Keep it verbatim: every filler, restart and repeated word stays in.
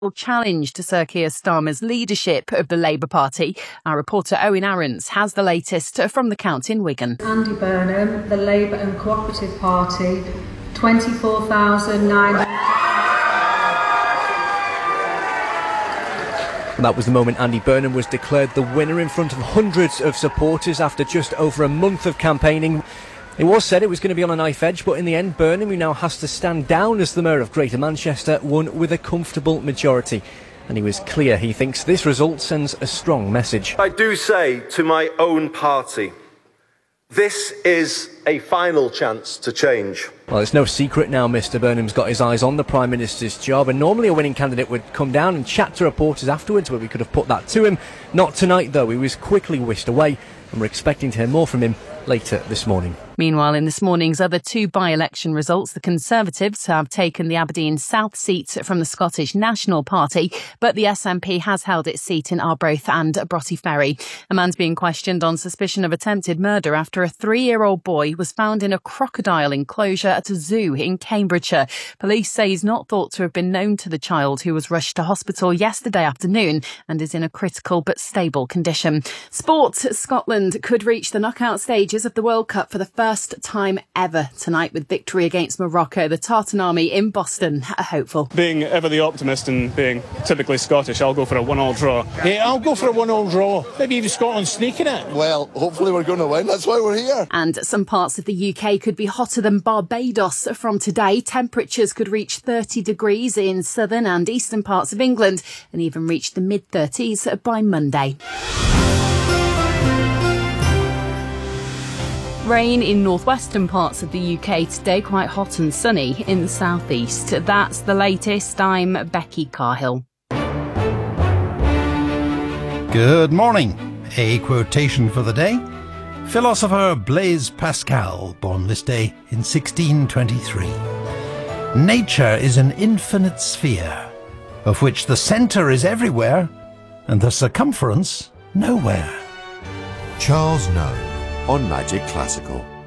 will challenge to Sir Keir Starmer's leadership of the Labour Party. Our reporter Owen Aarons has the latest from the count in Wigan. Andy Burnham, the Labour and Cooperative Party, twenty-four thousand nine hundred. That was the moment Andy Burnham was declared the winner in front of hundreds of supporters after just over a month of campaigning. It was said it was going to be on a knife edge, but in the end, Burnham, who now has to stand down as the Mayor of Greater Manchester, won with a comfortable majority. And he was clear he thinks this result sends a strong message. I do say to my own party, this is a final chance to change. Well, it's no secret now Mr Burnham's got his eyes on the Prime Minister's job, and normally a winning candidate would come down and chat to reporters afterwards, but we could have put that to him. Not tonight, though. He was quickly whisked away, and we're expecting to hear more from him later this morning. Meanwhile, in this morning's other two by-election results, the Conservatives have taken the Aberdeen South seat from the Scottish National Party, but the S N P has held its seat in Arbroath and Broughty Ferry. A man's being questioned on suspicion of attempted murder after a three-year-old boy was found in a crocodile enclosure at a zoo in Cambridgeshire. Police say he's not thought to have been known to the child, who was rushed to hospital yesterday afternoon and is in a critical but stable condition. Sport. Scotland could reach the knockout stages of the World Cup for the first time ever tonight with victory against Morocco. The Tartan Army in Boston are hopeful. Being ever the optimist and being typically Scottish, I'll go for a one-all draw. Yeah, I'll go for a one-all draw. Maybe even Scotland sneaking it. Well, hopefully we're going to win. That's why we're here. And some parts of the U K could be hotter than Barbados from today. Temperatures could reach thirty degrees in southern and eastern parts of England and even reach the mid-thirties by Monday. Rain in northwestern parts of the U K today, quite hot and sunny in the southeast. That's the latest. I'm Becky Carhill. Good morning. A quotation for the day. Philosopher Blaise Pascal, born this day in sixteen twenty-three. Nature is an infinite sphere, of which the centre is everywhere and the circumference nowhere. Charles Noe on Magic Classical.